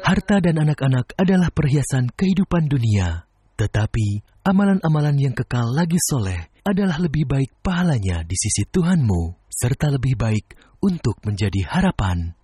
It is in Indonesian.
Harta dan anak-anak adalah perhiasan kehidupan dunia, tetapi amalan-amalan yang kekal lagi soleh adalah lebih baik pahalanya di sisi Tuhanmu, serta lebih baik untuk menjadi harapan.